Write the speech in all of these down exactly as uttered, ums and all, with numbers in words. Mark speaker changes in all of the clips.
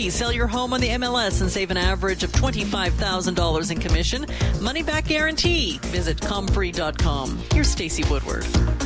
Speaker 1: Guarantee. Sell your home on the M L S and save an average of twenty-five thousand dollars in commission. Money back guarantee. Visit comfree dot com. Here's Stacey Woodward.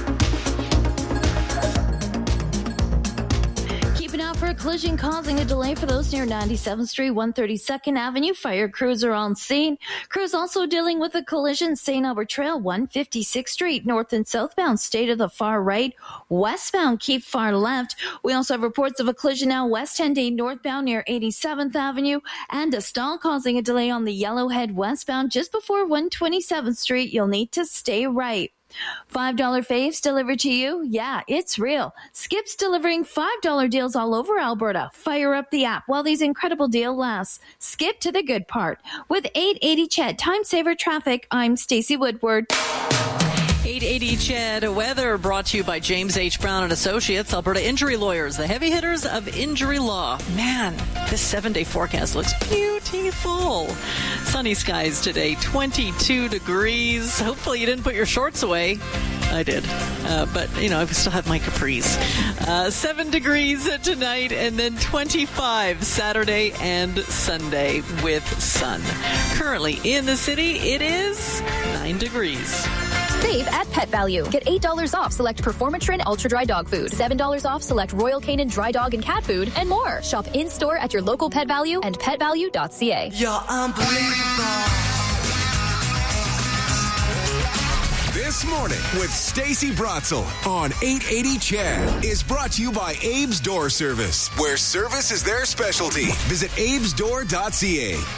Speaker 2: Keeping out for a collision causing a delay for those near ninety-seventh Street, one hundred thirty-second Avenue. Fire crews are on scene. Crews also dealing with a collision. Saint Albert Trail, one hundred fifty-sixth Street, north and southbound. Stay to the far right. Westbound, keep far left. We also have reports of a collision now west ten day northbound near eighty-seventh Avenue. And a stall causing a delay on the Yellowhead westbound just before one hundred twenty-seventh Street. You'll need to stay right. five dollar faves delivered to you? Yeah, it's real. Skip's delivering five dollar deals all over Alberta. Fire up the app while these incredible deals last. Skip to the good part. With eight eighty Ched Time Saver Traffic, I'm Stacey Woodward.
Speaker 1: eight eighty Ched Weather brought to you by James H. Brown and Associates, Alberta Injury Lawyers, the heavy hitters of injury law. Man, this seven-day forecast looks beautiful. Sunny skies today, twenty-two degrees. Hopefully you didn't put your shorts away. I did. Uh, but, you know, I still have my capris. Uh, seven degrees tonight and then twenty-five Saturday and Sunday with sun. Currently in the city, it is nine degrees.
Speaker 3: Save at Pet Value. Get eight dollars off select Performatrin Ultra Dry Dog Food, seven dollars off select Royal Canin Dry Dog and Cat Food, and more. Shop in-store at your local Pet Value and pet value dot c a.
Speaker 4: You're unbelievable. This Morning with Stacey Bratzel on eight eighty Ched is brought to you by Abe's Door Service, where service is their specialty. Visit abes door dot c a.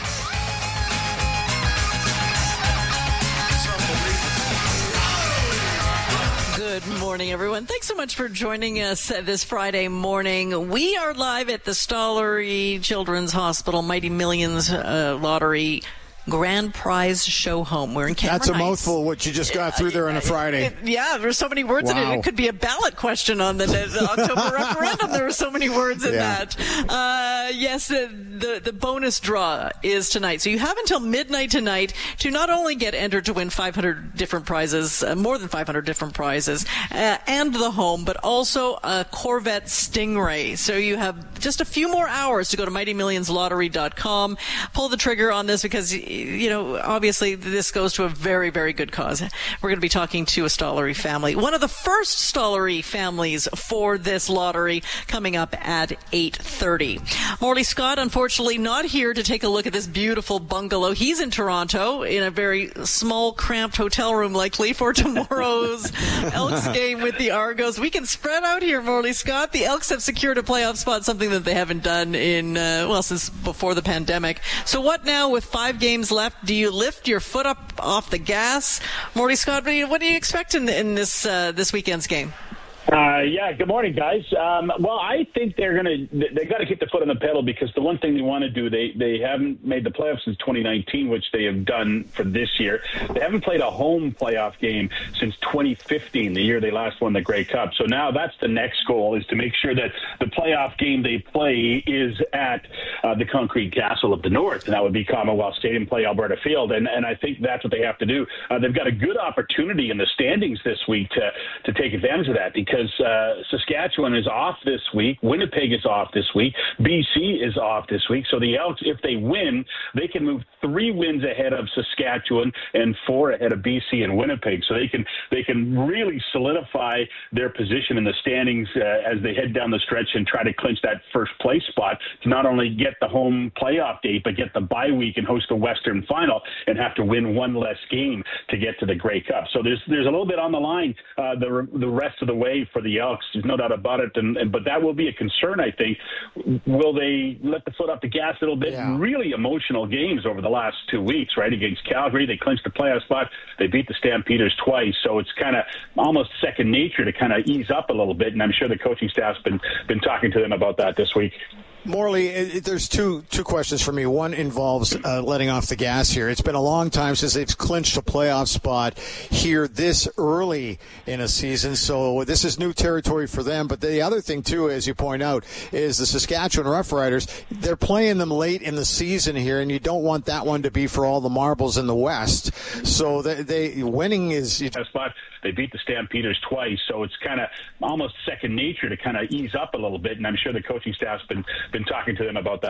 Speaker 1: Good morning, everyone. Thanks so much for joining us this Friday morning. We are live at the Stollery Children's Hospital Mighty Millions uh, Lottery Grand Prize Show Home. We're in Cameron
Speaker 5: That's a
Speaker 1: Heights.
Speaker 5: Mouthful, what you just got through there on a Friday.
Speaker 1: It, yeah, there's so many words
Speaker 5: wow.
Speaker 1: in it. It could be a ballot question on the, the October referendum. There were so many words in
Speaker 5: yeah.
Speaker 1: that. Uh, yes, the, the, the bonus draw is tonight. So you have until midnight tonight to not only get entered to win five hundred different prizes, uh, more than five hundred different prizes, uh, and the home, but also a Corvette Stingray. So you have just a few more hours to go to mighty millions lottery dot com. Pull the trigger on this because, you know, obviously this goes to a very, very good cause. We're going to be talking to a Stollery family. One of the first Stollery families for this lottery coming up at eight thirty. Morley Scott, unfortunately, not here to take a look at this beautiful bungalow. He's in Toronto in a very small, cramped hotel room, likely, for tomorrow's Elks game with the Argos. We can spread out here, Morley Scott. The Elks have secured a playoff spot, something that they haven't done in, uh, well, since before the pandemic. So what now with five games left? Do you lift your foot up off the gas? Morley Scott, what do you, what do you expect in, in this uh, this weekend's game?
Speaker 6: Uh, yeah, good morning, guys. Um, well, I think they're going to they got to keep the foot on the pedal because the one thing they want to do, they, they haven't made the playoffs since twenty nineteen, which they have done for this year. They haven't played a home playoff game since twenty fifteen, the year they last won the Grey Cup. So now that's the next goal, is to make sure that the playoff game they play is at uh, the Concrete Castle of the North, and that would be Commonwealth Stadium, play Alberta Field. And, and I think that's what they have to do. Uh, they've got a good opportunity in the standings this week to, to take advantage of that because Because uh, Saskatchewan is off this week, Winnipeg is off this week, B C is off this week. So the Elks, if they win, they can move three wins ahead of Saskatchewan and four ahead of B C and Winnipeg. So they can they can really solidify their position in the standings uh, as they head down the stretch and try to clinch that first place spot to not only get the home playoff date, but get the bye week and host the Western Final and have to win one less game to get to the Grey Cup. So there's there's a little bit on the line uh, the the rest of the way for the Elks. There's no doubt about it. And, and but that will be a concern, I think. Will they let the foot off the gas a little bit?
Speaker 5: Yeah.
Speaker 6: Really emotional games over the last two weeks, right? Against Calgary, they clinched the playoff spot. They beat the Stampeders twice. So it's kind of almost second nature to kind of ease up a little bit. And I'm sure the coaching staff's been been talking to them about that this week.
Speaker 5: Morley, it, it, there's two two questions for me. One involves uh, letting off the gas here. It's been a long time since they've clinched a playoff spot here this early in a season, so this is new territory for them. But the other thing, too, as you point out, is the Saskatchewan Roughriders. They're playing them late in the season here, and you don't want that one to be for all the marbles in the West. So they, they winning is...
Speaker 6: spot. They beat the Stampeders twice, so it's kind of almost second nature to kind of ease up a little bit. And I'm sure the coaching staff's been been talking to them about that.